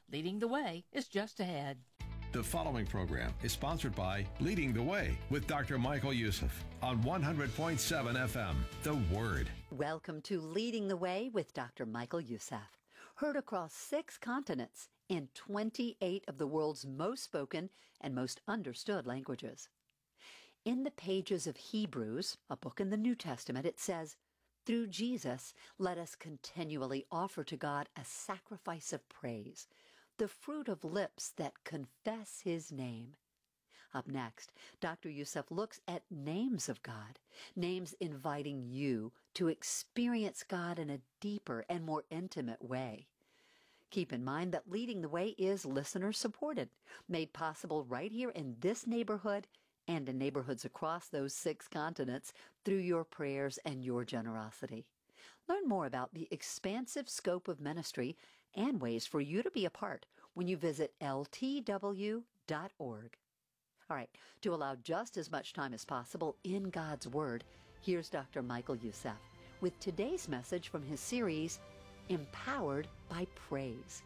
Leading the Way is just ahead. The following program is sponsored by Leading the Way with Dr. Michael Youssef on 100.7 FM, The Word. Welcome to Leading the Way with Dr. Michael Youssef. Heard across 6 continents in 28 of the world's most spoken and most understood languages. In the pages of Hebrews, a book in the New Testament, it says, "Through Jesus, let us continually offer to God a sacrifice of praise, the fruit of lips that confess His name." Up next, Dr. Youssef looks at names of God, names inviting you to experience God in a deeper and more intimate way. Keep in mind that Leading the Way is listener-supported, made possible right here in this neighborhood and in neighborhoods across those 6 continents through your prayers and your generosity. Learn more about the expansive scope of ministry and ways for you to be a part when you visit ltw.org. All right, to allow just as much time as possible in God's Word, here's Dr. Michael Youssef with today's message from his series, Empowered by Praise.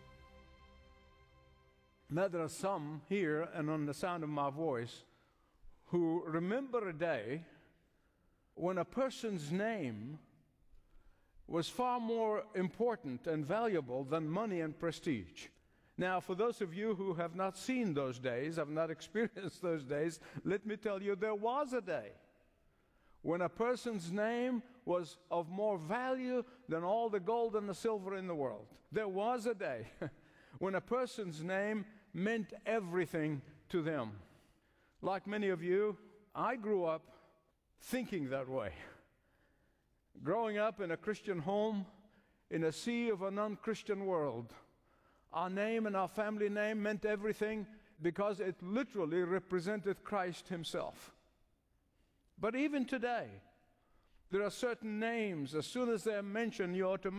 Now there are some here and on the sound of my voice who remember a day when a person's name was far more important and valuable than money and prestige. Now, for those of you who have not seen those days, have not experienced those days, let me tell you, there was a day when a person's name was of more value than all the gold and the silver in the world. There was a day when a person's name meant everything to them. Like many of you, I grew up thinking that way. Growing up in a Christian home, in a sea of a non-Christian world, our name and our family name meant everything because it literally represented Christ Himself. But even today, there are certain names, as soon as they're mentioned,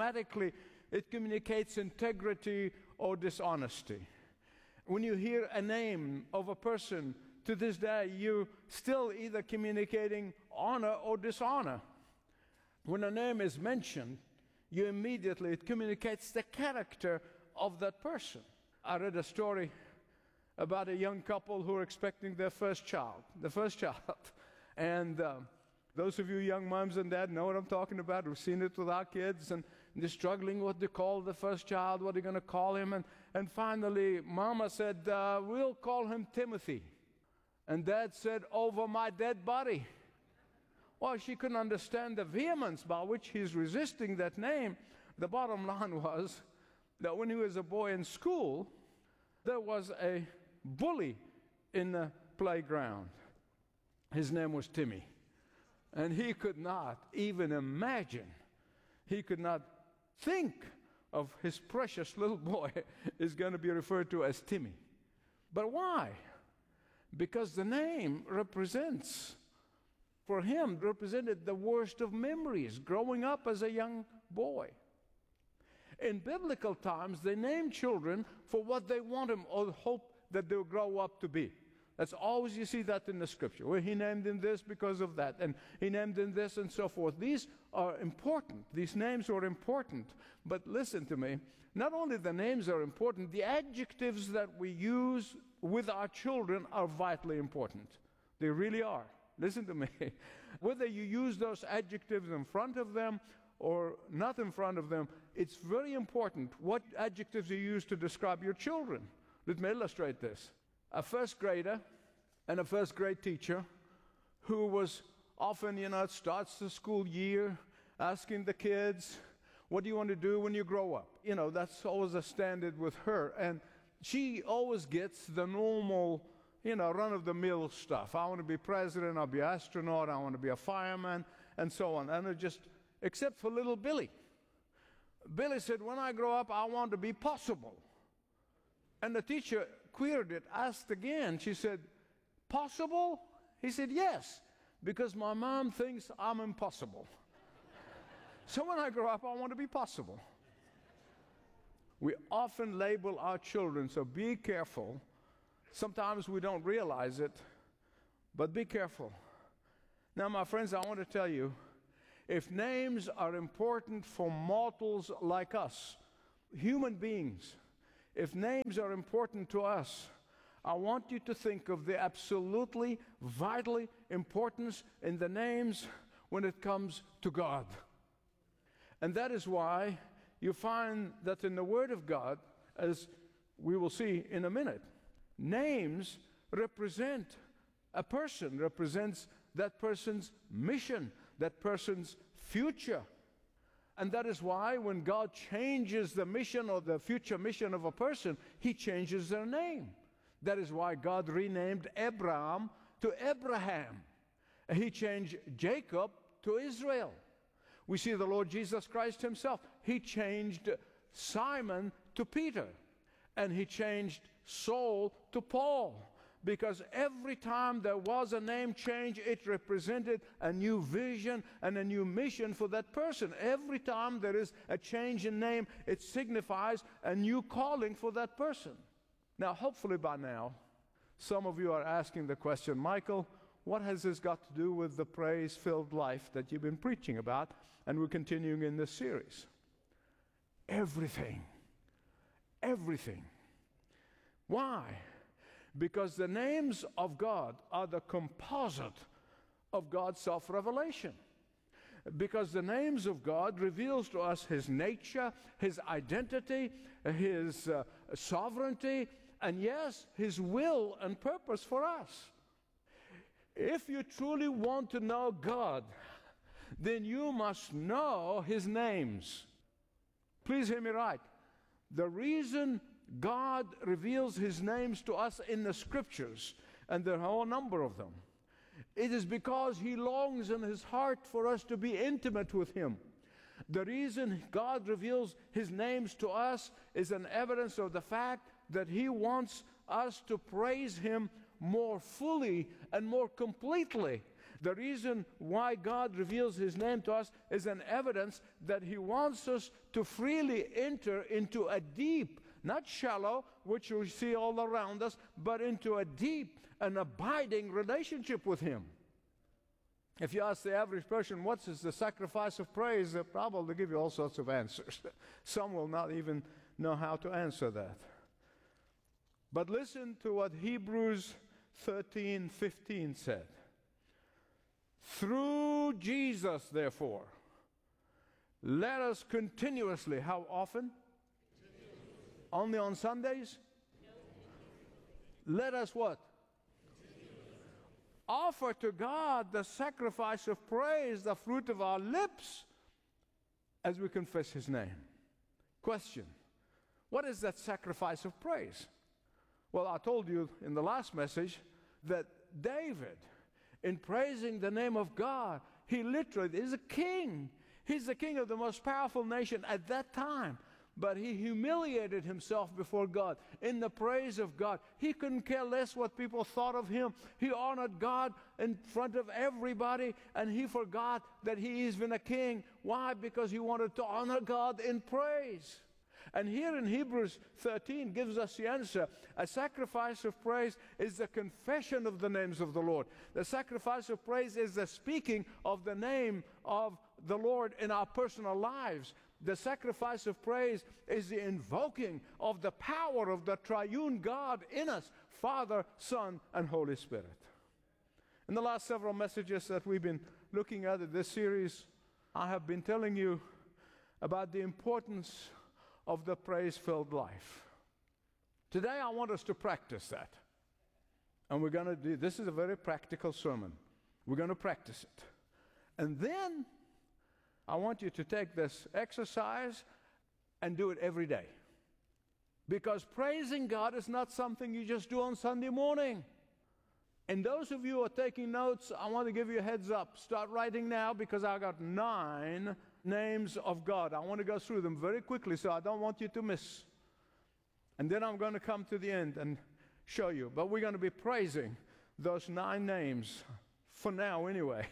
it communicates integrity or dishonesty. When you hear a name of a person, to this day, you're still either communicating honor or dishonor. When a name is mentioned, it communicates the character of that person. I read a story about a young couple who are expecting their first child. And those of you young moms and dads know what I'm talking about. We've seen it with our kids, and they're struggling what to call the first child, what they're going to call him. And finally, Mama said, we'll call him Timothy. And Dad said, over my dead body. Well, she couldn't understand the vehemence by which he's resisting that name. The bottom line was that when he was a boy in school, there was a bully in the playground. His name was Timmy. And he could not even imagine, he could not think of his precious little boy is going to be referred to as Timmy. But why? Because the name represented the worst of memories, growing up as a young boy. In biblical times, they named children for what they want them or hope that they'll grow up to be. That's always, you see that in the scripture, where he named him this because of that, and he named him this and so forth. These are important. These names are important. But listen to me, not only the names are important, the adjectives that we use with our children are vitally important. They really are. Listen to me. Whether you use those adjectives in front of them or not in front of them, it's very important what adjectives you use to describe your children. Let me illustrate this. A first grader and a first grade teacher who was often, starts the school year asking the kids, what do you want to do when you grow up? That's always a standard with her. And she always gets the normal, run-of-the-mill stuff. I want to be president, I'll be an astronaut, I want to be a fireman, and so on. And except for little Billy. Billy said, when I grow up, I want to be possible. And the teacher queried it, asked again. She said, possible? He said, yes, because my mom thinks I'm impossible. So when I grow up, I want to be possible. We often label our children, so be careful. Sometimes we don't realize it, but be careful. Now, my friends, I want to tell you, if names are important for mortals like us, human beings, if names are important to us, I want you to think of the absolutely, vitally importance in the names when it comes to God. And that is why you find that in the Word of God, as we will see in a minute, names represent a person, represents that person's mission, that person's future. And that is why when God changes the mission or the future mission of a person, He changes their name. That is why God renamed Abraham to Abraham. He changed Jacob to Israel. We see the Lord Jesus Christ Himself. He changed Simon to Peter. And He changed Saul to Paul. Because every time there was a name change, it represented a new vision and a new mission for that person. Every time there is a change in name, it signifies a new calling for that person. Now, hopefully by now, some of you are asking the question, Michael, what has this got to do with the praise-filled life that you've been preaching about? And we're continuing in this series. Everything. Everything. Why? Because the names of God are the composite of God's self-revelation. Because the names of God reveals to us His nature, His identity, His sovereignty, and yes, His will and purpose for us. If you truly want to know God, then you must know His names. Please hear me right. The reason God reveals His names to us in the Scriptures, and there are a whole number of them, it is because He longs in His heart for us to be intimate with Him. The reason God reveals His names to us is an evidence of the fact that He wants us to praise Him more fully and more completely. The reason why God reveals His name to us is an evidence that He wants us to freely enter into a deep, not shallow, which we see all around us, but into a deep and abiding relationship with Him. If you ask the average person, what is the sacrifice of praise, they'll probably give you all sorts of answers. Some will not even know how to answer that. But listen to what Hebrews 13:15 said. Through Jesus, therefore, let us continuously, how often? Only on Sundays? Let us what? Offer to God the sacrifice of praise, the fruit of our lips, as we confess His name. Question: what is that sacrifice of praise? Well, I told you in the last message that David, in praising the name of God, he literally is a king. He's the king of the most powerful nation at that time. But he humiliated himself before God in the praise of God. He couldn't care less what people thought of him. He honored God in front of everybody, and he forgot that he is even a king. Why? Because he wanted to honor God in praise. And here in Hebrews 13 gives us the answer. A sacrifice of praise is the confession of the names of the Lord. The sacrifice of praise is the speaking of the name of the Lord in our personal lives. The sacrifice of praise is the invoking of the power of the triune God in us, Father, Son, and Holy Spirit. In the last several messages that we've been looking at in this series, I have been telling you about the importance of the praise-filled life. Today I want us to practice that. And we're going to do, this is a very practical sermon. We're going to practice it. And then I want you to take this exercise and do it every day. Because praising God is not something you just do on Sunday morning. And those of you who are taking notes, I want to give you a heads up. Start writing now, because I got 9 names of God. I want to go through them very quickly, so I don't want you to miss. And then I'm going to come to the end and show you. But we're going to be praising those 9 names, for now anyway.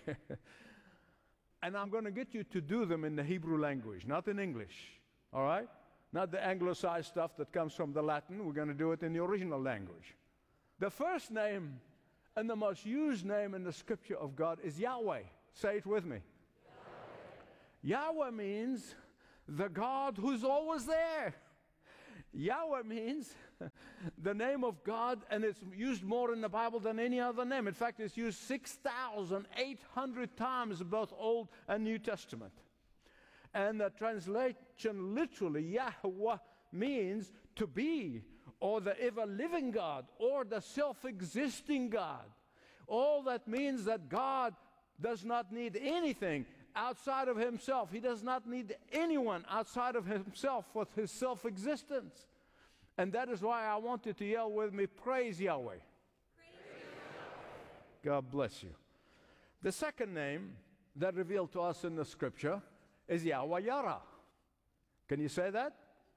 And I'm going to get you to do them in the Hebrew language, not in English, all right? Not the anglicized stuff that comes from the Latin. We're going to do it in the original language. The first name and the most used name in the Scripture of God is Yahweh. Say it with me. Yahweh means the God who's always there. Yahweh means the name of God, and it's used more in the Bible than any other name. In fact, it's used 6,800 times in both Old and New Testament. And the translation literally, Yahweh, means to be, or the ever-living God, or the self-existing God. All that means that God does not need anything outside of himself. He does not need anyone outside of himself for his self-existence. And that is why I want you to yell with me, praise Yahweh. Praise Yahweh. God bless you. The second name that revealed to us in the scripture is Yahweh Yara. Can you say that?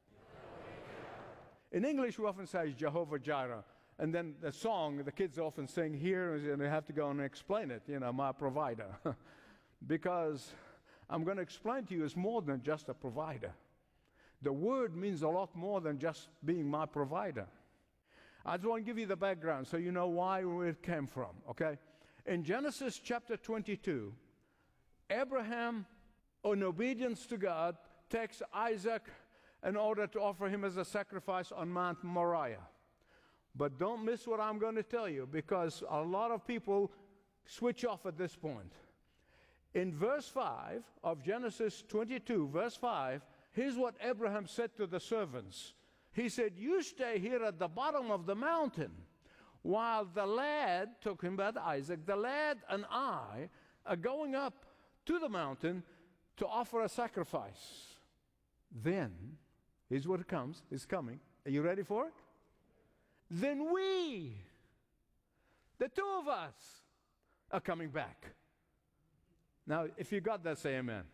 In English, we often say Jehovah Jireh. And then the song, the kids often sing here, and they have to go and explain it, my provider. Because I'm going to explain to you, it's more than just a provider. The word means a lot more than just being my provider. I just want to give you the background so you know where it came from, okay? In Genesis chapter 22, Abraham, in obedience to God, takes Isaac in order to offer him as a sacrifice on Mount Moriah. But don't miss what I'm going to tell you, because a lot of people switch off at this point. In verse 5 of Genesis 22, verse 5, here's what Abraham said to the servants. He said, you stay here at the bottom of the mountain, while the lad, talking about Isaac, the lad and I are going up to the mountain to offer a sacrifice. Then, here's what is coming. Are you ready for it? Then we, the two of us, are coming back. Now, if you got that, say amen.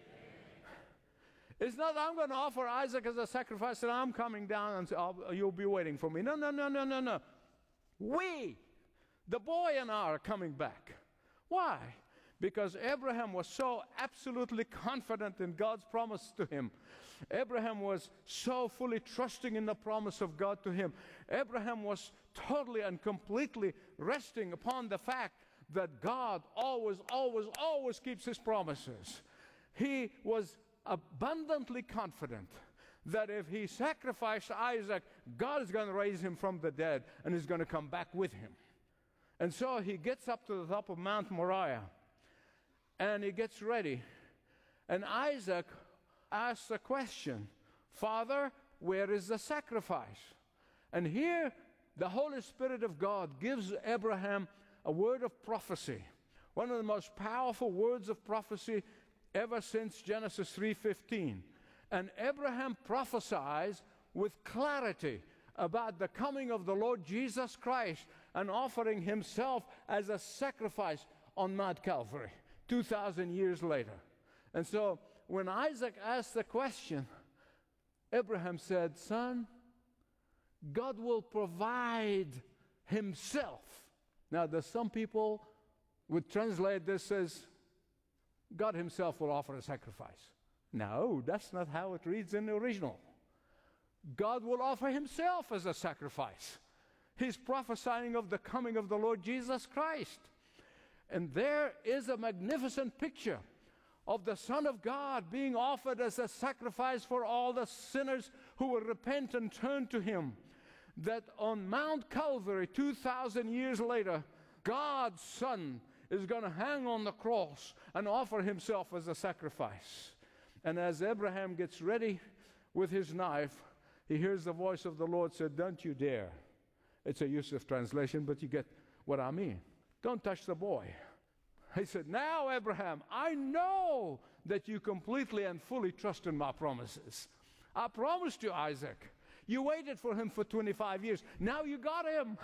It's not I'm going to offer Isaac as a sacrifice and I'm coming down and say, you'll be waiting for me. No. We, the boy and I, are coming back. Why? Because Abraham was so absolutely confident in God's promise to him. Abraham was so fully trusting in the promise of God to him. Abraham was totally and completely resting upon the fact that God always keeps his promises. He was abundantly confident that if he sacrificed Isaac, God is going to raise him from the dead and is going to come back with him. And so he gets up to the top of Mount Moriah and he gets ready. And Isaac asks a question, Father, where is the sacrifice? And here the Holy Spirit of God gives Abraham a word of prophecy, one of the most powerful words of prophecy ever since Genesis 3:15. And Abraham prophesies with clarity about the coming of the Lord Jesus Christ and offering himself as a sacrifice on Mount Calvary 2,000 years later. And so when Isaac asked the question, Abraham said, son, God will provide himself. Now, there's some people would translate this as God himself will offer a sacrifice. No, that's not how it reads in the original. God will offer himself as a sacrifice. He's prophesying of the coming of the Lord Jesus Christ. And there is a magnificent picture of the Son of God being offered as a sacrifice for all the sinners who will repent and turn to him. That on Mount Calvary, 2,000 years later, God's Son is going to hang on the cross and offer himself as a sacrifice. And as Abraham gets ready with his knife, he hears the voice of the Lord say, don't you dare. It's a Yusuf translation, but you get what I mean. Don't touch the boy. He said, now, Abraham, I know that you completely and fully trust in my promises. I promised you Isaac. You waited for him for 25 years. Now you got him.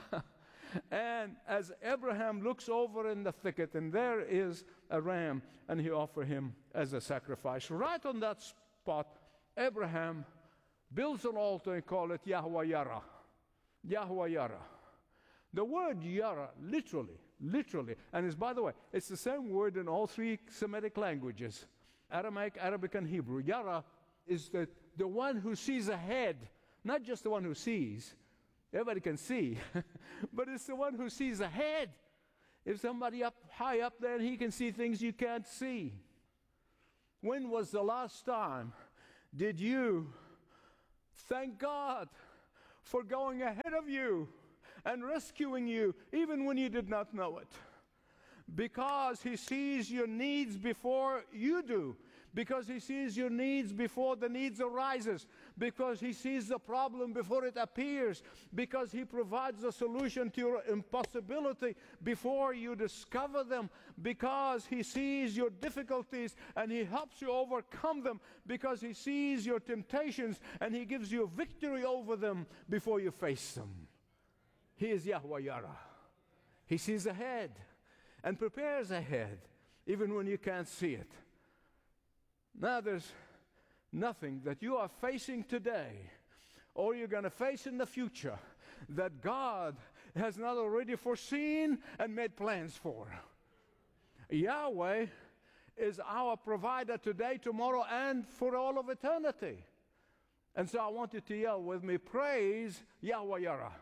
And as Abraham looks over in the thicket, and there is a ram, and he offered him as a sacrifice. Right on that spot, Abraham builds an altar and calls it Yahweh Yara. Yahweh Yara. The word Yara, literally, and it's, by the way, it's the same word in all three Semitic languages, Aramaic, Arabic, and Hebrew. Yara is the one who sees ahead, not just the one who sees. Everybody can see, but it's the one who sees ahead. If somebody up high up there, he can see things you can't see. When was the last time did you Thank God for going ahead of you and rescuing you even when you did not know it. Because He sees your needs before you do. Because He sees your needs before the needs arises. Because He sees the problem before it appears. Because He provides a solution to your impossibility before you discover them. Because He sees your difficulties and He helps you overcome them. Because He sees your temptations and He gives you victory over them before you face them. He is Yahweh Yara. He sees ahead and prepares ahead even when you can't see it. Now there's nothing that you are facing today or you're going to face in the future that God has not already foreseen and made plans for. Yahweh is our provider today, tomorrow, and for all of eternity. And so I want you to yell with me, praise Yahweh Yara.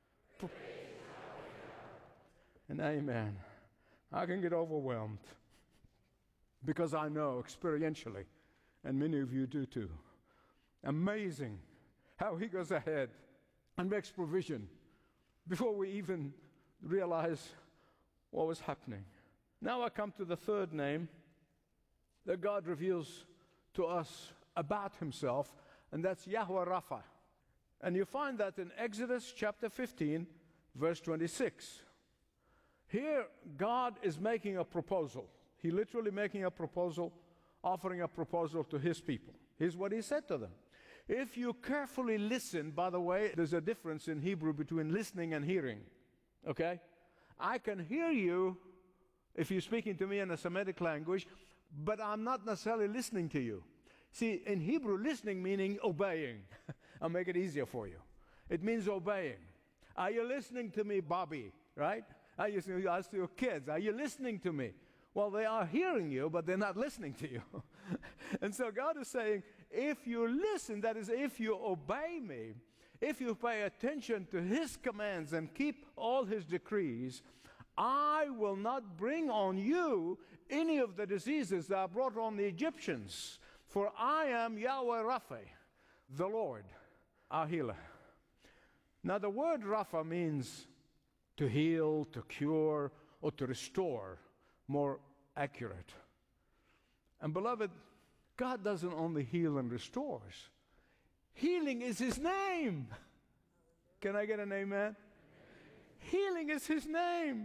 And amen. I can get overwhelmed because I know experientially, and many of you do too, amazing how He goes ahead and makes provision before we even realize what was happening. Now I come to the third name that God reveals to us about Himself, and that's Yahweh Rapha. And you find that in Exodus chapter 15, verse 26. Here, God is making a proposal. He literally making a proposal, offering a proposal to His people. Here's what He said to them. If you carefully listen, by the way, there's a difference in Hebrew between listening and hearing. Okay? I can hear you if you're speaking to me in a Semitic language, but I'm not necessarily listening to you. See, in Hebrew, listening meaning obeying. I'll make it easier for you. It means obeying. Are you listening to me, Bobby? Right? I used to ask your kids, are you listening to me? Well, they are hearing you, but they're not listening to you. And so God is saying, if you listen, that is, if you obey me, if you pay attention to His commands and keep all His decrees, I will not bring on you any of the diseases that I brought on the Egyptians. For I am Yahweh Rapha, the Lord, our healer. Now the word Rapha means to heal, to cure, or to restore, more accurate. And beloved, God doesn't only heal and restores. Healing is His name. Can I get an amen? Healing is His name.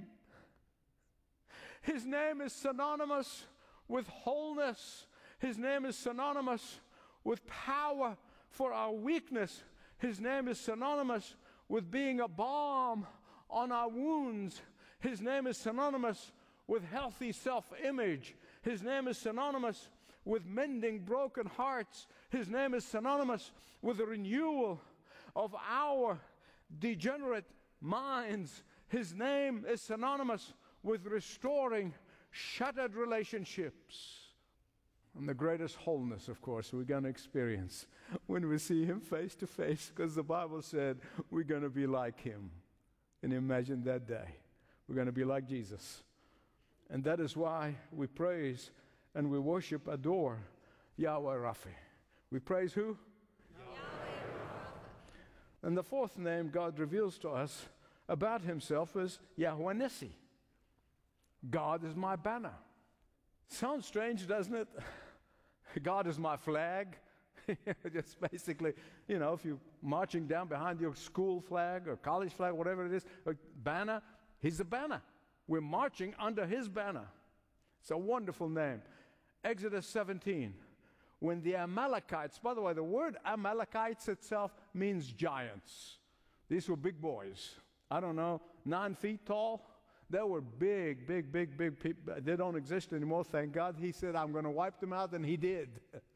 His name is synonymous with wholeness. His name is synonymous with power for our weakness. His name is synonymous with being a balm on our wounds. His name is synonymous with healthy self-image. His name is synonymous with mending broken hearts. His name is synonymous with the renewal of our degenerate minds. His name is synonymous with restoring shattered relationships. And the greatest wholeness, of course, we're going to experience when we see Him face to face, because the Bible said we're going to be like Him. Can you imagine that day? We're going to be like Jesus. And that is why we praise and we worship, adore Yahweh Rapha. We praise who? Yahweh Rapha. And the fourth name God reveals to us about Himself is Yahweh Nissi. God is my banner. Sounds strange, doesn't it? God is my flag. Just basically, you know, if you're marching down behind your school flag or college flag, whatever it is, a banner, He's the banner. We're marching under His banner. It's a wonderful name. Exodus 17. When the Amalekites, by the way, the word Amalekites itself means giants. These were big boys. I don't know, 9 feet tall. They were big people. They don't exist anymore, thank God. He said, I'm going to wipe them out, and He did.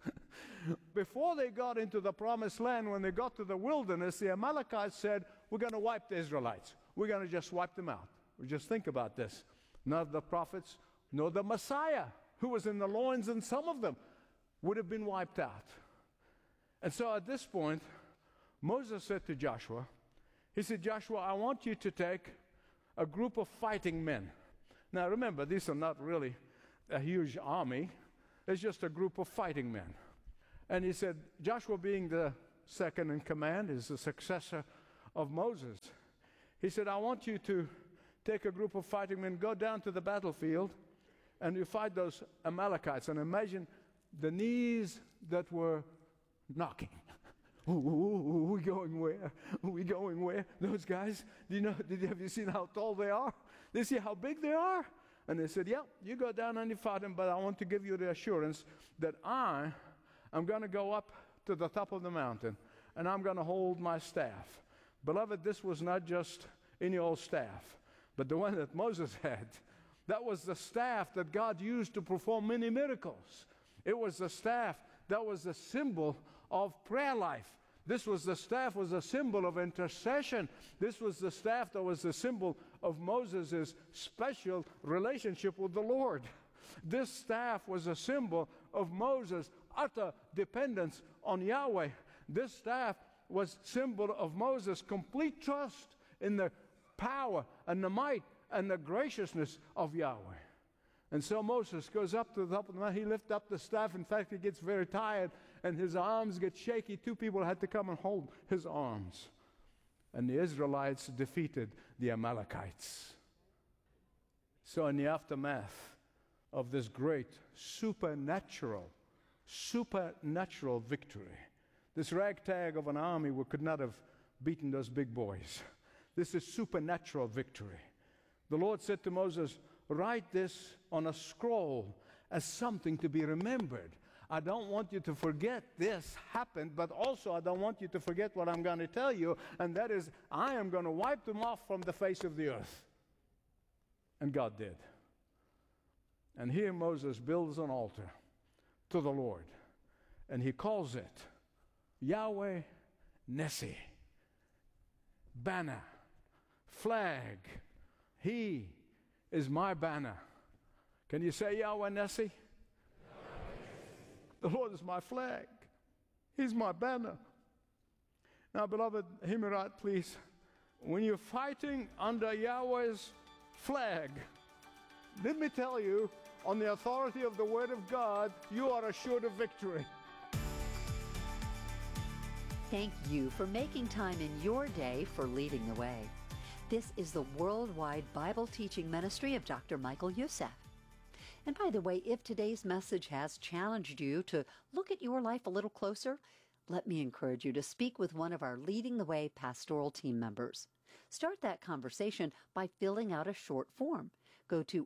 Before they got into the promised land, when they got to the wilderness, the Amalekites said, we're going to wipe the Israelites. We're going to just wipe them out. Just think about this. Not the prophets, nor the Messiah, who was in the loins, and some of them would have been wiped out. And so at this point, Moses said to Joshua, he said, Joshua, I want you to take a group of fighting men. Now remember, these are not really a huge army. It's just a group of fighting men. And he said, Joshua being the second in command, is the successor of Moses. He said, I want you to take a group of fighting men, go down to the battlefield, and you fight those Amalekites. And imagine the knees that were knocking. Ooh, we going where? We going where? Those guys, have you seen how tall they are? They see how big they are? And they said, yeah, you go down and you fight them, but I want to give you the assurance that I am going to go up to the top of the mountain, and I'm going to hold my staff. Beloved, this was not just any old staff, but the one that Moses had. That was the staff that God used to perform many miracles. It was the staff that was the symbol of prayer life. This was the staff was a symbol of intercession. This was the staff that was the symbol of Moses' special relationship with the Lord. This staff was a symbol of Moses' utter dependence on Yahweh. This staff was symbol of Moses' complete trust in the power and the might and the graciousness of Yahweh. And so Moses goes up to the top of the mountain. He lifts up the staff. In fact, he gets very tired, and his arms get shaky. Two people had to come and hold his arms. And the Israelites defeated the Amalekites. So in the aftermath of this great supernatural victory, this ragtag of an army could not have beaten those big boys. This is supernatural victory. The Lord said to Moses, write this on a scroll as something to be remembered. I don't want you to forget this happened, but also I don't want you to forget what I'm going to tell you, and that is I am going to wipe them off from the face of the earth. And God did. And here Moses builds an altar to the Lord, and he calls it Yahweh Nessi, banner, flag. He is my banner. Can you say Yahweh Nessi? The Lord is my flag. He's my banner. Now, beloved, hear me right, please. When you're fighting under Yahweh's flag, let me tell you, on the authority of the Word of God, you are assured of victory. Thank you for making time in your day for Leading the Way. This is the worldwide Bible teaching ministry of Dr. Michael Youssef. And by the way, if today's message has challenged you to look at your life a little closer, let me encourage you to speak with one of our Leading the Way pastoral team members. Start that conversation by filling out a short form. Go to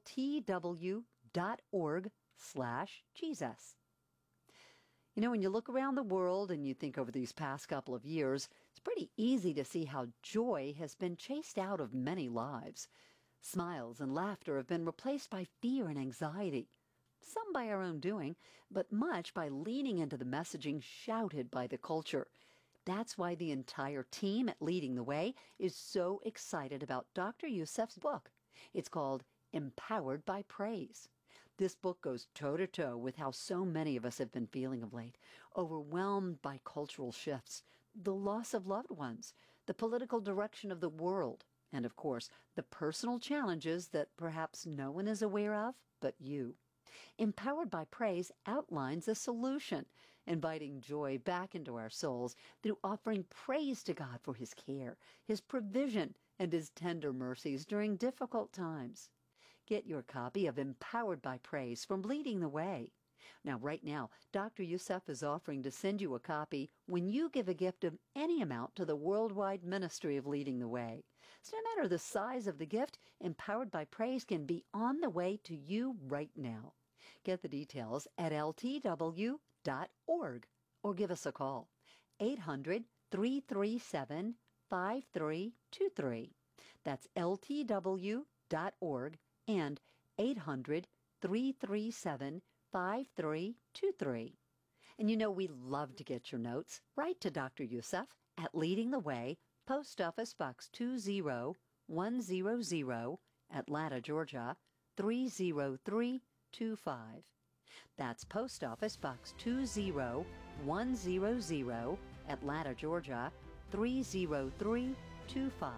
ltw.org/Jesus. You know, when you look around the world and you think over these past couple of years, it's pretty easy to see how joy has been chased out of many lives. Smiles and laughter have been replaced by fear and anxiety, some by our own doing, but much by leaning into the messaging shouted by the culture. That's why the entire team at Leading the Way is so excited about Dr. Youssef's book. It's called Empowered by Praise. This book goes toe-to-toe with how so many of us have been feeling of late, overwhelmed by cultural shifts, the loss of loved ones, the political direction of the world, and, of course, the personal challenges that perhaps no one is aware of but you. Empowered by Praise outlines a solution, inviting joy back into our souls through offering praise to God for His care, His provision, and His tender mercies during difficult times. Get your copy of Empowered by Praise from Leading the Way. Now, right now, Dr. Youssef is offering to send you a copy when you give a gift of any amount to the worldwide ministry of Leading the Way. So no matter the size of the gift, Empowered by Praise can be on the way to you right now. Get the details at ltw.org or give us a call. 800-337-5323. That's ltw.org and 800-337-5323. And you know we love to get your notes. Write to Dr. Youssef at Leading the Way, Post Office Box 20100, Atlanta, Georgia 30325. That's Post Office Box 20100, Atlanta, Georgia 30325.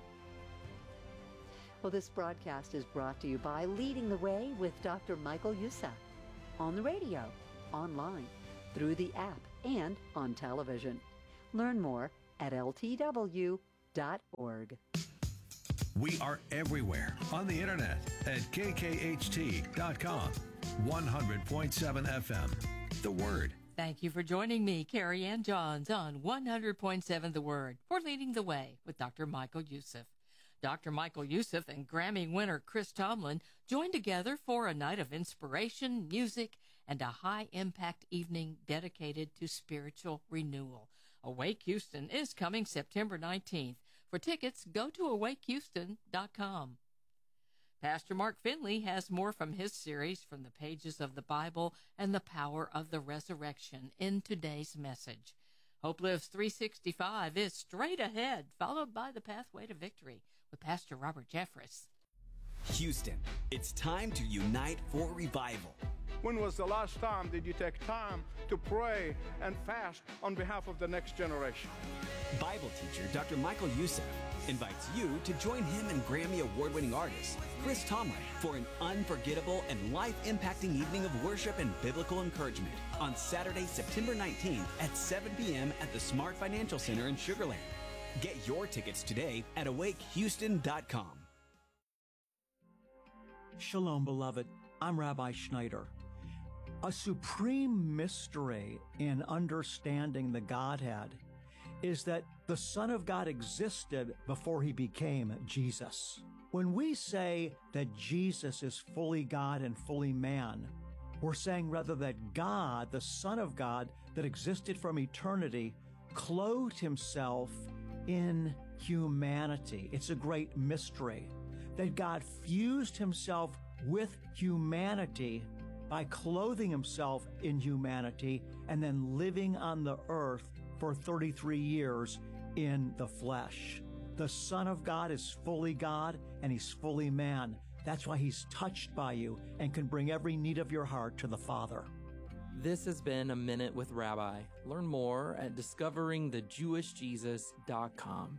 Well, this broadcast is brought to you by Leading the Way with Dr. Michael Youssef, on the radio, online, through the app, and on television. Learn more at ltw.org. We are everywhere on the internet at kkht.com. 100.7 FM. The Word. Thank you for joining me, Carrie Ann Johns, on 100.7 The Word for Leading the Way with Dr. Michael Youssef. Dr. Michael Youssef and Grammy winner Chris Tomlin joined together for a night of inspiration, music, and a high-impact evening dedicated to spiritual renewal. Awake Houston is coming September 19th. For tickets, go to awakehouston.com. Pastor Mark Finley has more from his series from the pages of the Bible and the power of the resurrection in today's message. Hope Lives 365 is straight ahead, followed by the Pathway to Victory with Pastor Robert Jeffress. Houston, it's time to unite for revival. When was the last time did you take time to pray and fast on behalf of the next generation? Bible teacher Dr. Michael Youssef invites you to join him and Grammy Award-winning artist Chris Tomlin for an unforgettable and life-impacting evening of worship and biblical encouragement on Saturday, September 19th at 7 p.m. at the Smart Financial Center in Sugar Land. Get your tickets today at awakehouston.com. Shalom, beloved. I'm Rabbi Schneider. A supreme mystery in understanding the Godhead is that the Son of God existed before he became Jesus. When we say that Jesus is fully God and fully man, we're saying rather that God, the Son of God that existed from eternity, clothed himself in humanity. It's a great mystery that God fused himself with humanity by clothing himself in humanity and then living on the earth for 33 years in the flesh. The Son of God is fully God and he's fully man. That's why he's touched by you and can bring every need of your heart to the Father. This has been A Minute with Rabbi. Learn more at discoveringthejewishjesus.com.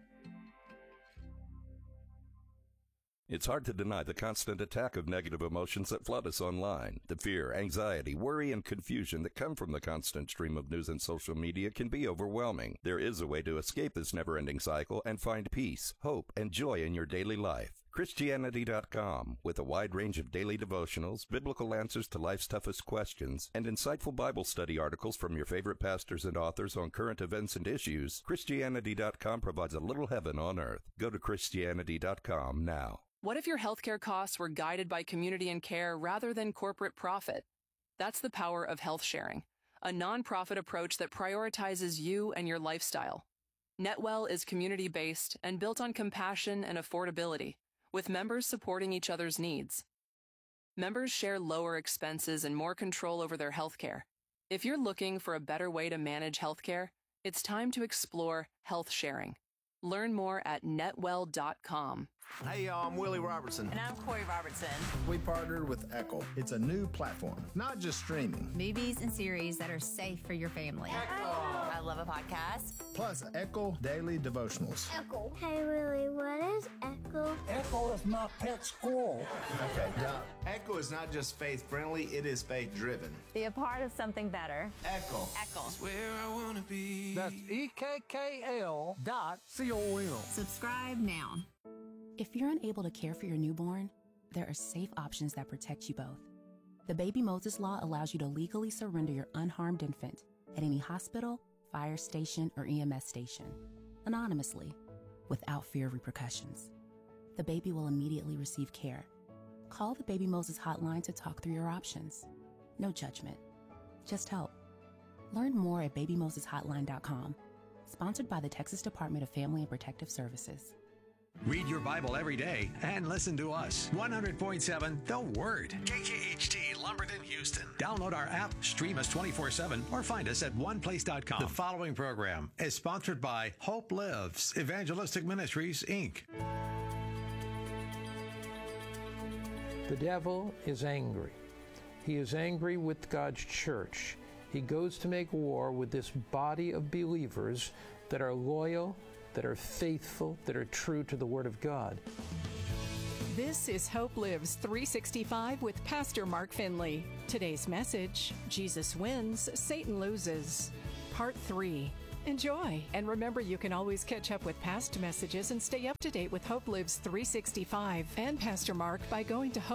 It's hard to deny the constant attack of negative emotions that flood us online. The fear, anxiety, worry, and confusion that come from the constant stream of news and social media can be overwhelming. There is a way to escape this never-ending cycle and find peace, hope, and joy in your daily life. Christianity.com, with a wide range of daily devotionals, biblical answers to life's toughest questions, and insightful Bible study articles from your favorite pastors and authors on current events and issues, Christianity.com provides a little heaven on earth. Go to Christianity.com now. What if your healthcare costs were guided by community and care rather than corporate profit? That's the power of health sharing, a nonprofit approach that prioritizes you and your lifestyle. NetWell is community-based and built on compassion and affordability, with members supporting each other's needs. Members share lower expenses and more control over their healthcare. If you're looking for a better way to manage healthcare, it's time to explore health sharing. Learn more at netwell.com. Hey y'all, I'm Willie Robertson. And I'm Corey Robertson. We partnered with Echo. It's a new platform, not just streaming. Movies and series that are safe for your family. Echo. I love a podcast. Plus Echo Daily Devotionals. Echo. Hey Willie, what is Echo? Echo is my pet squirrel. Okay, Doc. Echo is not just faith-friendly, it is faith-driven. Be a part of something better. Echo. Echo. It's where I want to be. That's EKKL.com. Subscribe now. If you're unable to care for your newborn, there are safe options that protect you both. The Baby Moses Law allows you to legally surrender your unharmed infant at any hospital, fire station, or EMS station, anonymously, without fear of repercussions. The baby will immediately receive care. Call the Baby Moses hotline to talk through your options. No judgment, just help. Learn more at babymoseshotline.com. Sponsored by the Texas Department of Family and Protective Services. Read your Bible every day and listen to us. 100.7 The Word. KKHT, Lumberton, Houston. Download our app, stream us 24/7, or find us at oneplace.com. The following program is sponsored by Hope Lives Evangelistic Ministries, Inc. The devil is angry. He is angry with God's church. He goes to make war with this body of believers that are loyal, that are faithful, that are true to the Word of God. This is Hope Lives 365 with Pastor Mark Finley. Today's message, Jesus wins, Satan loses. Part 3, Enjoy, and remember you can always catch up with past messages and stay up to date with Hope Lives 365 and Pastor Mark by going to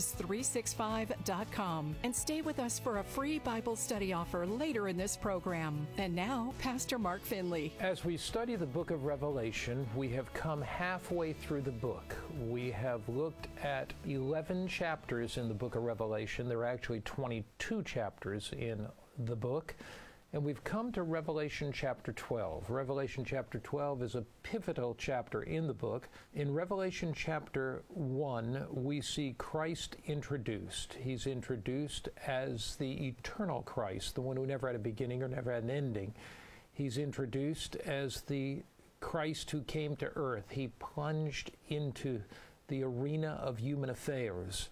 hopelives365.com and stay with us for a free Bible study offer later in this program. And now, Pastor Mark Finley. As we study the book of Revelation, we have come halfway through the book. We have looked at 11 chapters in the book of Revelation. There are actually 22 chapters in the book. And we've come to Revelation chapter 12. Revelation chapter 12 is a pivotal chapter in the book. In Revelation chapter 1, we see Christ introduced. He's introduced as the eternal Christ, the one who never had a beginning or never had an ending. He's introduced as the Christ who came to earth. He plunged into the arena of human affairs,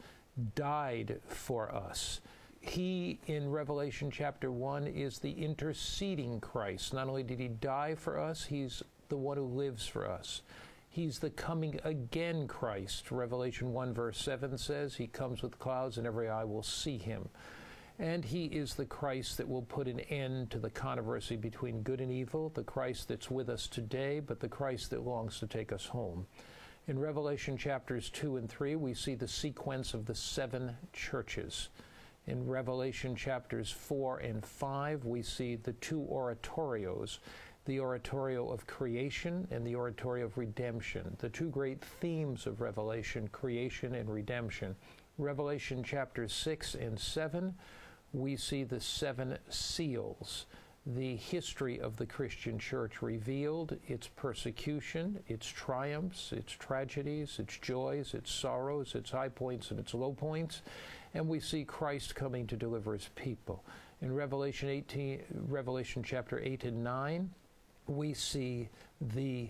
died for us. He, in Revelation chapter 1, is the interceding Christ. Not only did he die for us, he's the one who lives for us. He's the coming again Christ. Revelation 1 verse 7 says, he comes with clouds and every eye will see him. And he is the Christ that will put an end to the controversy between good and evil, the Christ that's with us today, but the Christ that longs to take us home. In Revelation chapters 2 and 3, we see the sequence of the 7 churches. In Revelation chapters 4 and 5, we see the 2 oratorios, the oratorio of creation and the oratorio of redemption, the 2 great themes of Revelation, creation and redemption. Revelation chapters 6 and 7, we see the 7 seals, the history of the Christian church revealed, its persecution, its triumphs, its tragedies, its joys, its sorrows, its high points and its low points. And we see Christ coming to deliver his people. In Revelation chapter 8 and 9, we see the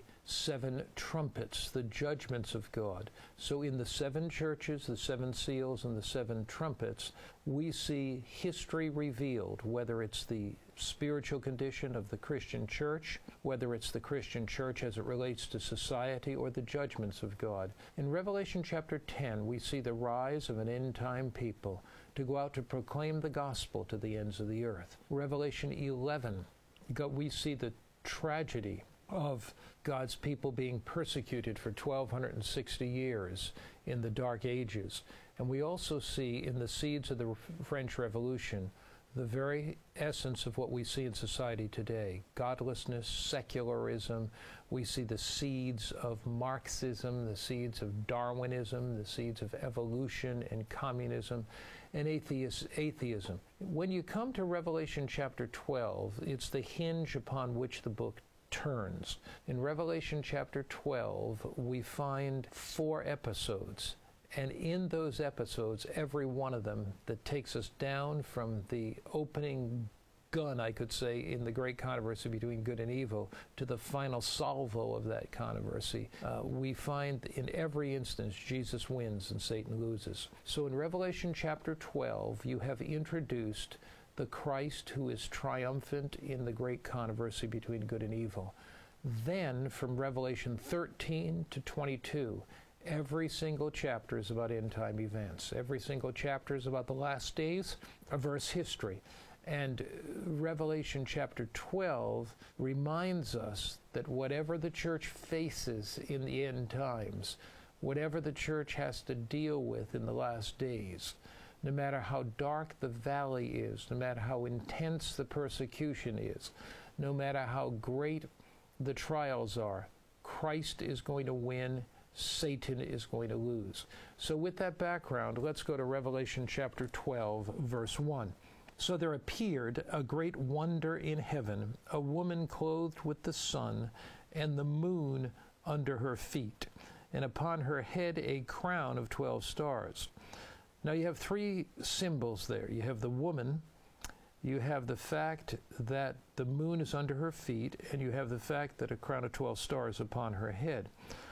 7 trumpets, the judgments of God. So in the 7 churches, the 7 seals, and the 7 trumpets, we see history revealed, whether it's the spiritual condition of the Christian church, whether it's the Christian church as it relates to society, or the judgments of God. In Revelation chapter 10, we see the rise of an end-time people to go out to proclaim the gospel to the ends of the earth. Revelation 11, we see the tragedy of God's people being persecuted for 1,260 years in the Dark Ages. And we also see in the seeds of the French Revolution the very essence of what we see in society today: godlessness, secularism. We see the seeds of Marxism, the seeds of Darwinism, the seeds of evolution and communism, and atheism. When you come to Revelation chapter 12, it's the hinge upon which the book turns. In Revelation chapter 12, we find 4 episodes. And in those episodes, every one of them that takes us down from the opening gun, I could say, in the great controversy between good and evil, to the final salvo of that controversy, we find in every instance Jesus wins and Satan loses. So in Revelation chapter 12, you have introduced the Christ who is triumphant in the great controversy between good and evil. Then, from Revelation 13 to 22, every single chapter is about end-time events. Every single chapter is about the last days of Earth's history. And Revelation chapter 12 reminds us that whatever the church faces in the end times, whatever the church has to deal with in the last days, no matter how dark the valley is, no matter how intense the persecution is, no matter how great the trials are, Christ is going to win, Satan is going to lose. So with that background, let's go to Revelation chapter 12, verse 1. So there appeared a great wonder in heaven, a woman clothed with the sun, and the moon under her feet, and upon her head a crown of 12 stars. Now you have 3 symbols there. You have the woman, you have the fact that the moon is under her feet, and you have the fact that a crown of 12 stars upon her head.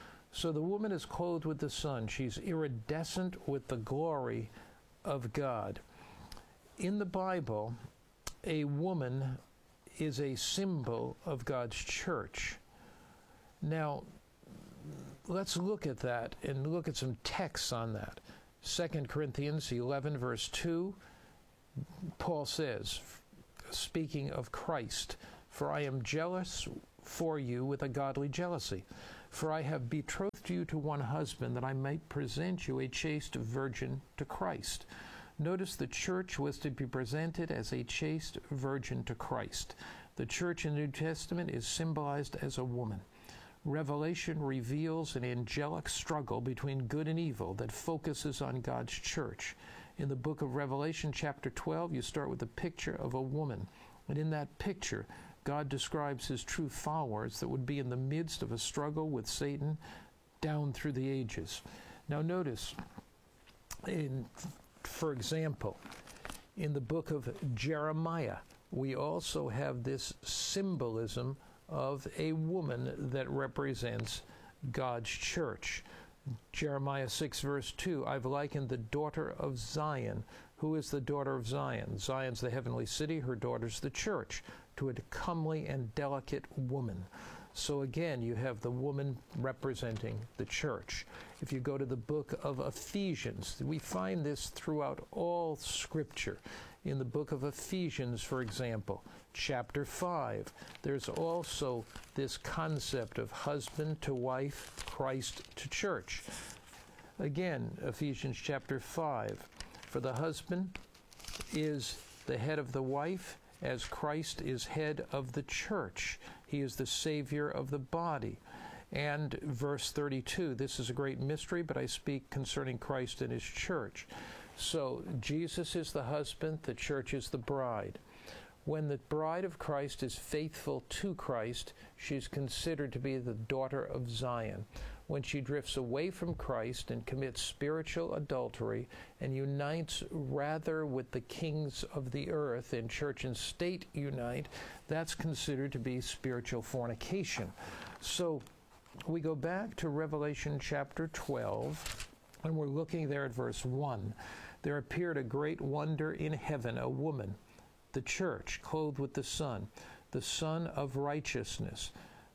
So the woman is clothed with the sun. She's iridescent with the glory of God. In the Bible, a woman is a symbol of God's church. Now, let's look at that and look at some texts on that. 2 Corinthians 11, verse 2, Paul says, speaking of Christ, For I am jealous for you with a godly jealousy. For I have betrothed you to one husband, that I might present you a chaste virgin to Christ. Notice the church was to be presented as a chaste virgin to Christ. The church in the New Testament is symbolized as a woman. Revelation reveals an angelic struggle between good and evil that focuses on God's church. In the book of Revelation, chapter 12, you start with a picture of a woman. And in that picture, God describes his true followers that would be in the midst of a struggle with Satan down through the ages. Now notice, for example, in the book of Jeremiah, we also have this symbolism of a woman that represents God's church. Jeremiah 6 verse 2, I've likened the daughter of Zion. Who is the daughter of Zion? Zion's the heavenly city, her daughter's the church, to a comely and delicate woman. So again, you have the woman representing the church. If you go to the book of Ephesians, we find this throughout all Scripture. In the book of Ephesians, for example, chapter 5, there's also this concept of husband to wife, Christ to church. Again, Ephesians chapter 5, for the husband is the head of the wife, as Christ is head of the church. He is the Savior of the body. And verse 32, this is a great mystery, but I speak concerning Christ and his church. So Jesus is the husband, the church is the bride. When the bride of Christ is faithful to Christ, she's considered to be the daughter of Zion. When she drifts away from Christ and commits spiritual adultery and unites rather with the kings of the earth, and church and state unite, that's considered to be spiritual fornication. So we go back to Revelation chapter 12, and we're looking there at verse 1. There appeared a great wonder in heaven, a woman, the church, clothed with the sun of righteousness.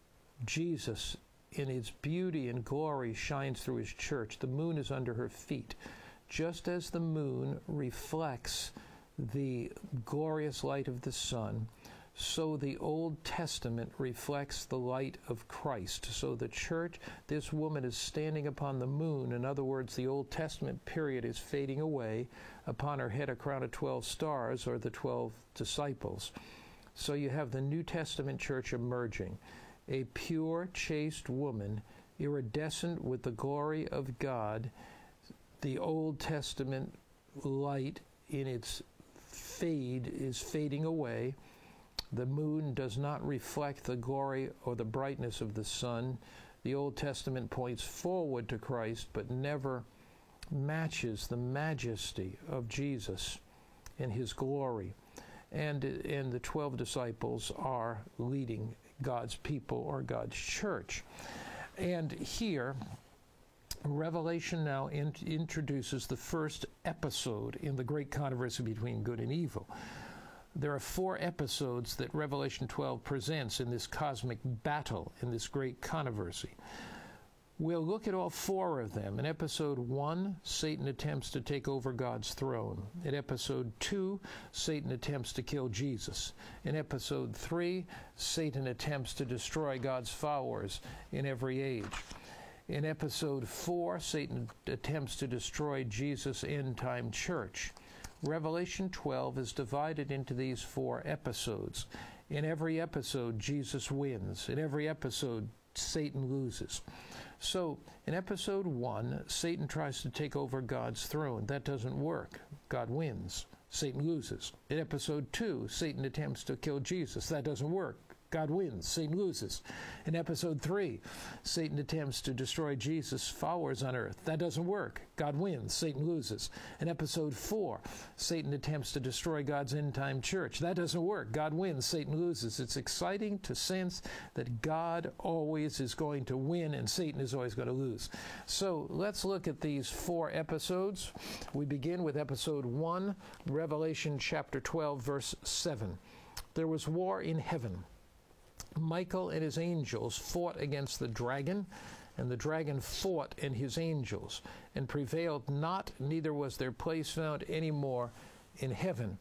Jesus, in its beauty and glory, shines through his church. The moon is under her feet. Just as the moon reflects the glorious light of the sun, so the Old Testament reflects the light of Christ. So the church, this woman is standing upon the moon. In other words, the Old Testament period is fading away. Upon her head a crown of 12 stars, or the 12 disciples. So you have the New Testament church emerging. A pure, chaste woman, iridescent with the glory of God. The Old Testament light in its fade is fading away. The moon does not reflect the glory or the brightness of the sun. The Old Testament points forward to Christ, but never matches the majesty of Jesus and his glory. And the 12 disciples are leading God's people, or God's church. And here, Revelation now introduces the first episode in the great controversy between good and evil. There are 4 episodes that Revelation 12 presents in this cosmic battle, in this great controversy. We'll look at all 4 of them. In episode 1, Satan attempts to take over God's throne. In episode 2, Satan attempts to kill Jesus. In episode 3, Satan attempts to destroy God's followers in every age. In episode 4, Satan attempts to destroy Jesus' end-time church. Revelation 12 is divided into these 4 episodes. In every episode, Jesus wins. In every episode, Satan loses. So, in episode 1, Satan tries to take over God's throne. That doesn't work. God wins. Satan loses. In episode 2, Satan attempts to kill Jesus. That doesn't work. God wins. Satan loses. In episode 3, Satan attempts to destroy Jesus' followers on earth. That doesn't work. God wins. Satan loses. In episode 4, Satan attempts to destroy God's end-time church. That doesn't work. God wins. Satan loses. It's exciting to sense that God always is going to win and Satan is always going to lose. So let's look at these 4 episodes. We begin with episode 1, Revelation chapter 12, verse 7. There was war in heaven. Michael and his angels fought against the dragon, and the dragon fought and his angels, and prevailed not, neither was their place found any more in heaven.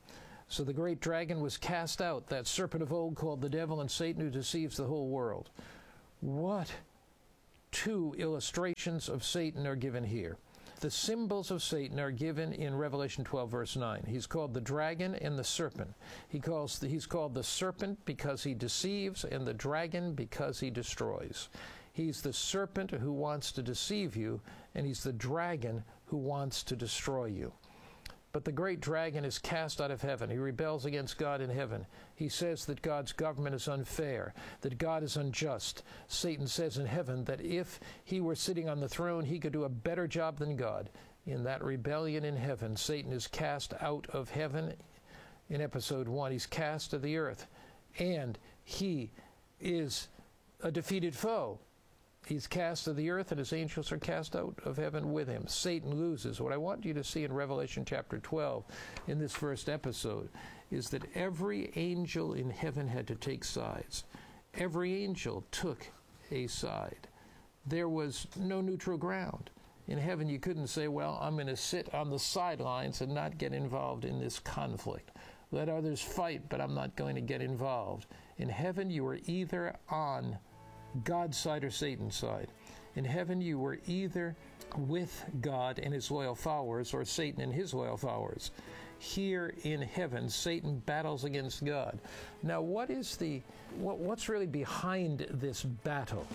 So the great dragon was cast out, that serpent of old called the devil and Satan, who deceives the whole world. What two illustrations of Satan are given here? The symbols of Satan are given in Revelation 12, verse 9. He's called the dragon and the serpent. He's called the serpent because he deceives, and the dragon because he destroys. He's the serpent who wants to deceive you, and he's the dragon who wants to destroy you. But the great dragon is cast out of heaven. He rebels against God in heaven. He says that God's government is unfair, that God is unjust. Satan says in heaven that if he were sitting on the throne, he could do a better job than God. In that rebellion in heaven, Satan is cast out of heaven in episode 1. He's cast to the earth, and he is a defeated foe. He's cast to the earth, and his angels are cast out of heaven with him. Satan loses. What I want you to see in Revelation chapter 12, in this first episode, is that every angel in heaven had to take sides. Every angel took a side. There was no neutral ground. In heaven, you couldn't say, well, I'm going to sit on the sidelines and not get involved in this conflict. Let others fight, but I'm not going to get involved. In heaven, you were either on God's side or Satan's side. In heaven, you were either with God and his loyal followers or Satan and his loyal followers. Here in heaven, Satan battles against God. Now, what's really behind this battle?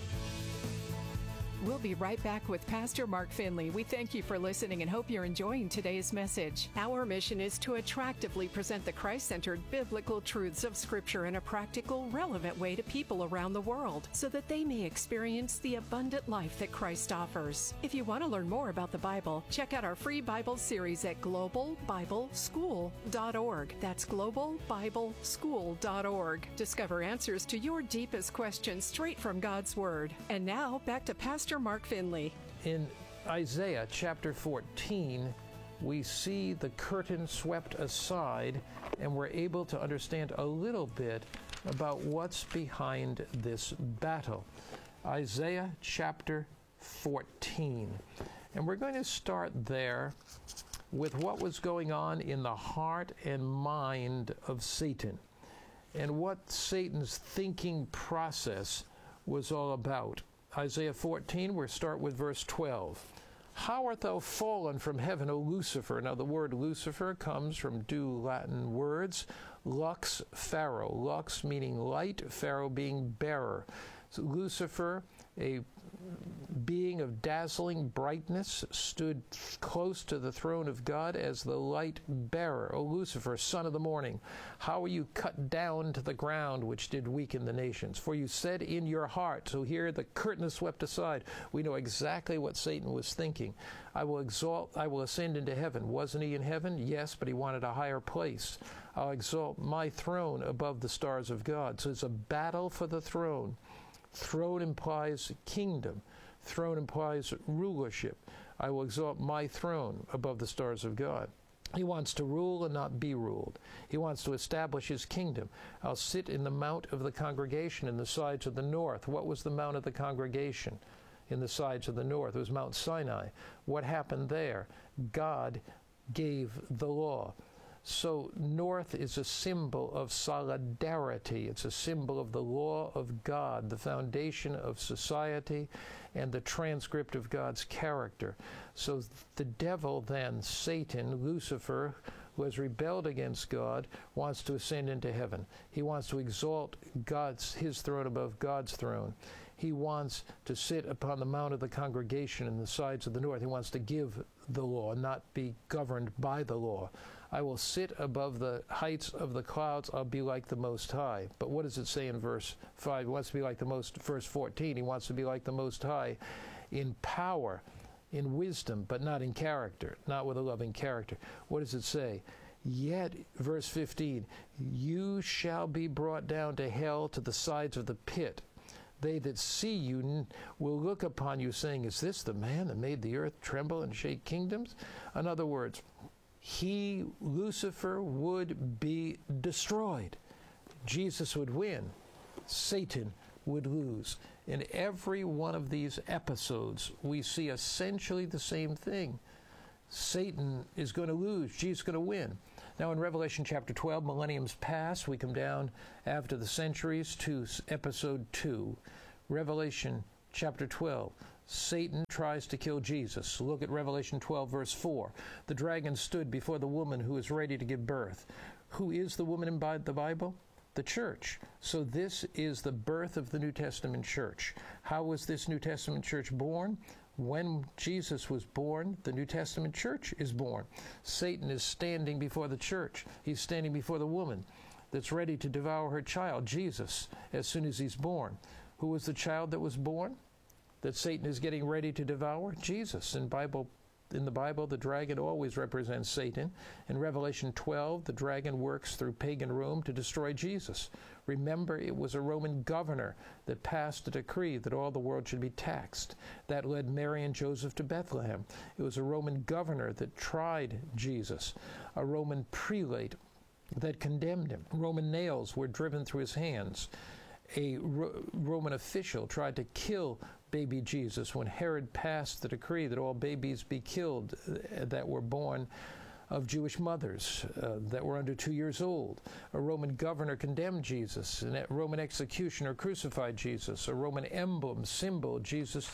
We'll be right back with Pastor Mark Finley. We thank you for listening and hope you're enjoying today's message. Our mission is to attractively present the Christ-centered biblical truths of Scripture in a practical, relevant way to people around the world so that they may experience the abundant life that Christ offers. If you want to learn more about the Bible, check out our free Bible series at globalbibleschool.org. That's globalbibleschool.org. Discover answers to your deepest questions straight from God's Word. And now, back to Pastor Mark Finley. In Isaiah chapter 14, we see the curtain swept aside, and we're able to understand a little bit about what's behind this battle. Isaiah chapter 14. And we're going to start there with what was going on in the heart and mind of Satan, and what Satan's thinking process was all about. Isaiah 14, we'll start with verse 12. How art thou fallen from heaven, O Lucifer? Now the word Lucifer comes from two Latin words, lux faro. Lux meaning light, faro being bearer. So Lucifer, a being of dazzling brightness, stood close to the throne of God as the light bearer. O Lucifer, son of the morning, how are you cut down to the ground, which did weaken the nations? For you said in your heart, so here the curtain is swept aside. We know exactly what Satan was thinking. I will ascend into heaven. Wasn't he in heaven? Yes, but he wanted a higher place. I'll exalt my throne above the stars of God. So it's a battle for the throne. Throne implies kingdom. Throne implies rulership. I will exalt my throne above the stars of God. He wants to rule and not be ruled. He wants to establish his kingdom. I'll sit in the mount of the congregation in the sides of the north. What was the mount of the congregation in the sides of the north? It was Mount Sinai. What happened there? God gave the law. So north is a symbol of solidarity. It's a symbol of the law of God, the foundation of society and the transcript of God's character. So the devil then, Satan, Lucifer, who has rebelled against God, wants to ascend into heaven. He wants to exalt his throne above God's throne. He wants to sit upon the mount of the congregation in the sides of the north. He wants to give the law, not be governed by the law. I will sit above the heights of the clouds. I'll be like the Most High. But what does it say in verse 5? He wants to be like verse 14. He wants to be like the Most High in power, in wisdom, but not in character, not with a loving character. What does it say? Yet, verse 15, you shall be brought down to hell, to the sides of the pit. They that see you will look upon you, saying, is this the man that made the earth tremble and shake kingdoms? In other words, Lucifer, would be destroyed. Jesus would win. Satan would lose. In every one of these episodes, we see essentially the same thing. Satan is going to lose. Jesus is going to win. Now in Revelation chapter 12, millenniums pass. We come down after the centuries to episode 2. Revelation chapter 12. Satan tries to kill Jesus. Look at Revelation 12, verse 4. The dragon stood before the woman who is ready to give birth. Who is the woman in the Bible? The church. So this is the birth of the New Testament church. How was this New Testament church born? When Jesus was born, the New Testament church is born. Satan is standing before the church. He's standing before the woman that's ready to devour her child, Jesus, as soon as he's born. Who was the child that was born that Satan is getting ready to devour? Jesus. In the Bible, the dragon always represents Satan. In Revelation 12, the dragon works through pagan Rome to destroy Jesus. Remember, it was a Roman governor that passed a decree that all the world should be taxed. That led Mary and Joseph to Bethlehem. It was a Roman governor that tried Jesus, a Roman prelate that condemned him. Roman nails were driven through his hands. A Roman official tried to kill baby Jesus when Herod passed the decree that all babies be killed that were born of Jewish mothers that were under 2 years old. A Roman governor condemned Jesus. A Roman executioner crucified Jesus. A Roman emblem sealed Jesus'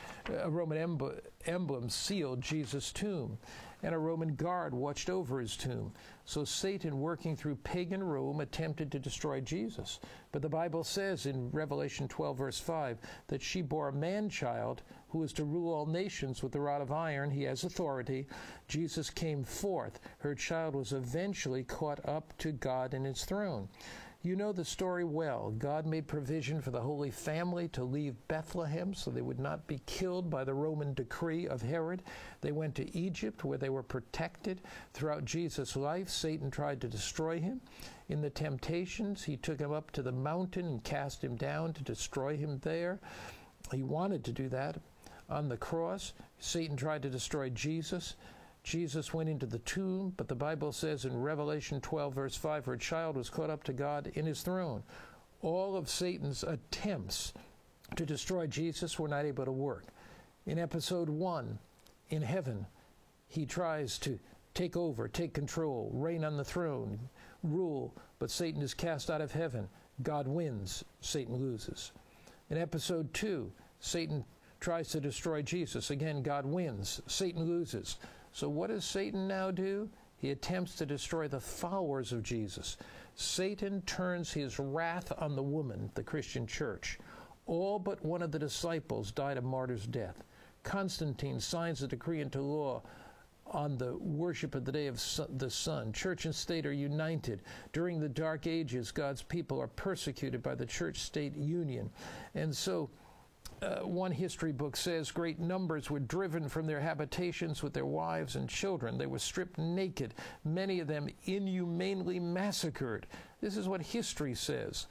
tomb. And a Roman guard watched over his tomb. So Satan, working through pagan Rome, attempted to destroy Jesus. But the Bible says in Revelation 12, verse 5, that she bore a man-child who is to rule all nations with a rod of iron. He has authority. Jesus came forth. Her child was eventually caught up to God in his throne. You know the story well. God made provision for the Holy Family to leave Bethlehem so they would not be killed by the Roman decree of Herod. They went to Egypt where they were protected. Throughout Jesus' life, Satan tried to destroy him. In the temptations, he took him up to the mountain and cast him down to destroy him there. He wanted to do that. On the cross, Satan tried to destroy Jesus. Jesus went into the tomb, but the Bible says in Revelation 12, verse 5, her child was caught up to God in his throne. All of Satan's attempts to destroy Jesus were not able to work. In episode 1, in heaven, he tries to take over, take control, reign on the throne, rule, but Satan is cast out of heaven. God wins, Satan loses. In episode 2, Satan tries to destroy Jesus. Again, God wins, Satan loses. So what does Satan now do? He attempts to destroy the followers of Jesus. Satan turns his wrath on the woman, the Christian church. All but one of the disciples died a martyr's death. Constantine signs a decree into law on the worship of the day of the sun. Church and state are united. During the Dark Ages, God's people are persecuted by the church-state union. And so one history book says great numbers were driven from their habitations with their wives and children. They were stripped naked, many of them inhumanely massacred. This is what history says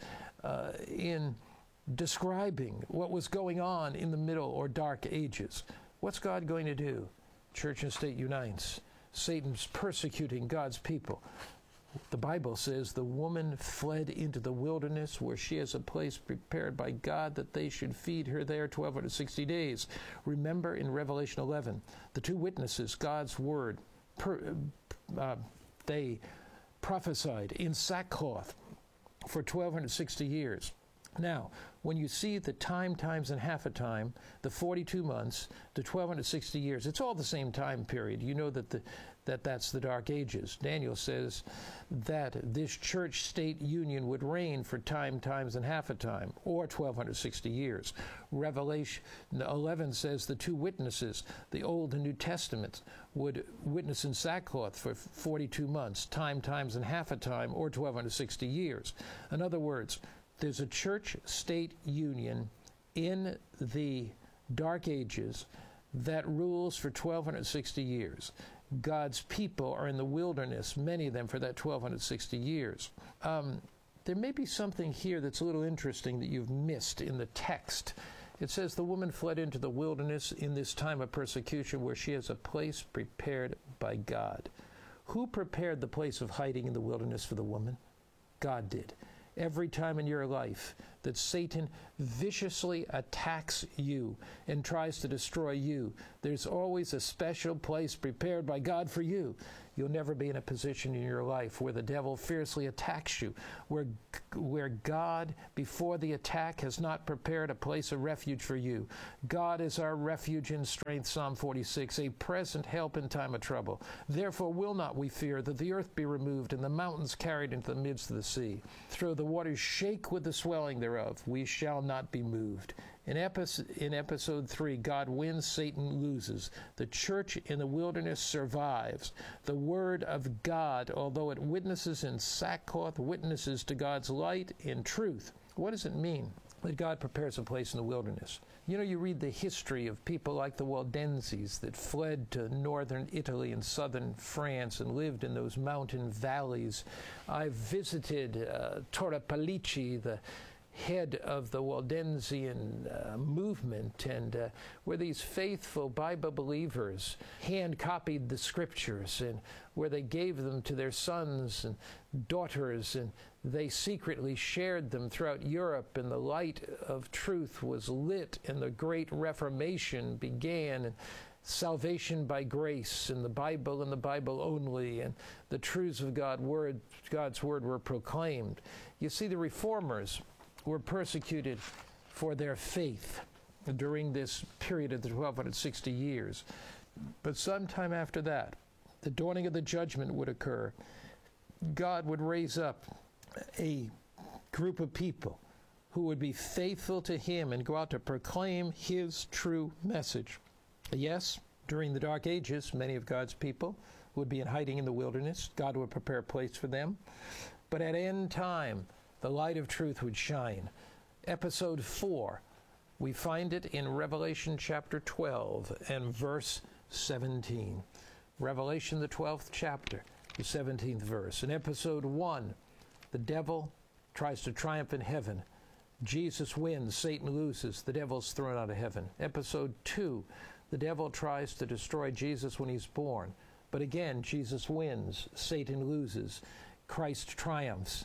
in describing what was going on in the Middle or Dark Ages. What's God going to do? Church and state unites. Satan's persecuting God's people. The Bible says the woman fled into the wilderness where she has a place prepared by God that they should feed her there 1260 days. Remember in Revelation 11, the two witnesses, God's word, they prophesied in sackcloth for 1260 years. Now, when you see the time times and half a time, the 42 months, the 1260 years, it's all the same time period. You know that that's the Dark Ages. Daniel says that this church-state union would reign for time times and half a time, or 1260 years. Revelation 11 says the two witnesses, the Old and New Testaments, would witness in sackcloth for 42 months, time times and half a time, or 1260 years. In other words, there's a church-state union in the Dark Ages that rules for 1260 years. God's people are in the wilderness, many of them for that 1260 years. There may be something here that's a little interesting that you've missed in the text. It says the woman fled into the wilderness in this time of persecution where she has a place prepared by God. Who prepared the place of hiding in the wilderness for the woman? God did. Every time in your life that Satan viciously attacks you and tries to destroy you, there's always a special place prepared by God for you. You'll never be in a position in your life where the devil fiercely attacks you, where God, before the attack, has not prepared a place of refuge for you. God is our refuge and strength, Psalm 46, a present help in time of trouble. Therefore will not we fear, that the earth be removed and the mountains carried into the midst of the sea. Though the waters shake with the swelling thereof, we shall not be moved. In episode 3, God wins, Satan loses. The church in the wilderness survives. The word of God, although it witnesses in sackcloth, witnesses to God's light in truth. What does it mean that God prepares a place in the wilderness? You know, you read the history of people like the Waldenses that fled to northern Italy and southern France and lived in those mountain valleys. I've visited Torre Pellice, the head of the Waldensian movement, and where these faithful Bible believers hand-copied the scriptures, and where they gave them to their sons and daughters, and they secretly shared them throughout Europe, and the light of truth was lit, and the Great Reformation began, and salvation by grace, and the Bible and the Bible only, and the truths of God's word were proclaimed. You see, the reformers were persecuted for their faith during this period of the 1260 years. But sometime after that, the dawning of the judgment would occur. God would raise up a group of people who would be faithful to Him and go out to proclaim His true message. Yes, during the Dark Ages, many of God's people would be in hiding in the wilderness. God would prepare a place for them. But at end time, the light of truth would shine. Episode 4, we find it in Revelation chapter 12 and verse 17. Revelation, the 12th chapter, the 17th verse. In episode 1, the devil tries to triumph in heaven. Jesus wins, Satan loses, the devil's thrown out of heaven. Episode 2, the devil tries to destroy Jesus when he's born. But again, Jesus wins, Satan loses, Christ triumphs.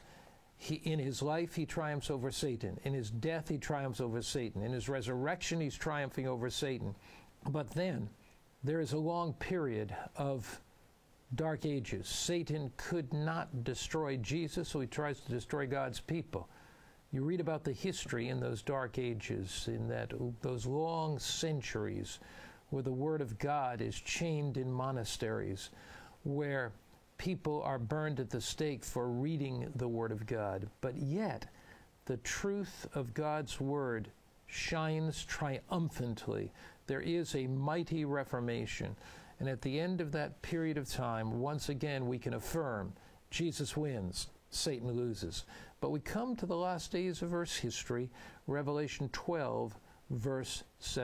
In his life, he triumphs over Satan. In his death, he triumphs over Satan. In his resurrection, he's triumphing over Satan. But then, there is a long period of dark ages. Satan could not destroy Jesus, so he tries to destroy God's people. You read about the history in those dark ages, in those long centuries, where the Word of God is chained in monasteries, where people are burned at the stake for reading the Word of God. But yet, the truth of God's Word shines triumphantly. There is a mighty reformation. And at the end of that period of time, once again, we can affirm Jesus wins, Satan loses. But we come to the last days of Earth's history, Revelation 12, verse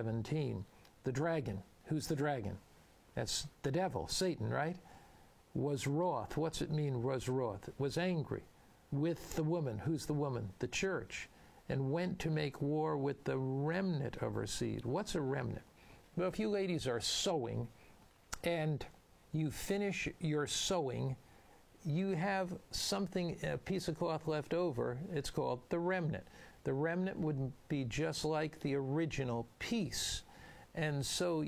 17. The dragon. Who's the dragon? That's the devil, Satan, right? Was wroth. What's it mean, was wroth? Was angry with the woman. Who's the woman? The church. And went to make war with the remnant of her seed. What's a remnant? Well, if you ladies are sewing and you finish your sewing, you have something, a piece of cloth left over. It's called the remnant. The remnant would be just like the original piece. And so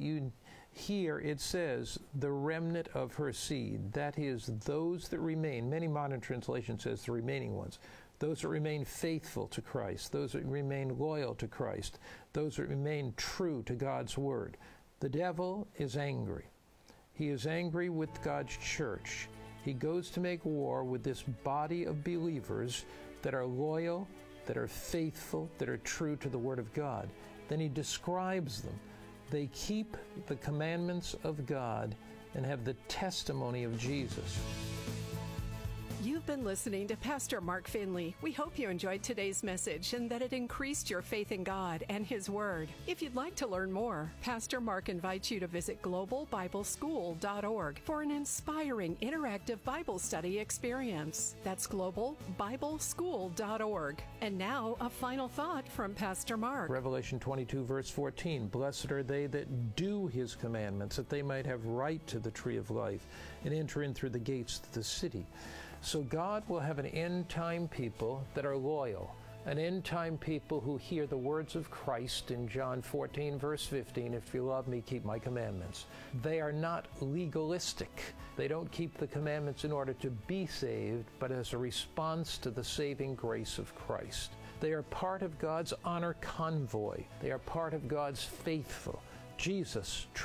here it says, the remnant of her seed. That is, those that remain. Many modern translations says the remaining ones. Those that remain faithful to Christ. Those that remain loyal to Christ. Those that remain true to God's Word. The devil is angry. He is angry with God's church. He goes to make war with this body of believers that are loyal, that are faithful, that are true to the Word of God. Then he describes them. They keep the commandments of God and have the testimony of Jesus. You've been listening to Pastor Mark Finley. We hope you enjoyed today's message and that it increased your faith in God and His Word. If you'd like to learn more, Pastor Mark invites you to visit globalbibleschool.org for an inspiring interactive Bible study experience. That's globalbibleschool.org. And now, a final thought from Pastor Mark. Revelation 22, verse 14. Blessed are they that do His commandments, that they might have right to the tree of life and enter in through the gates to the city. So God will have an end-time people that are loyal, an end-time people who hear the words of Christ in John 14, verse 15, if you love me, keep my commandments. They are not legalistic. They don't keep the commandments in order to be saved, but as a response to the saving grace of Christ. They are part of God's honor convoy. They are part of God's faithful. Jesus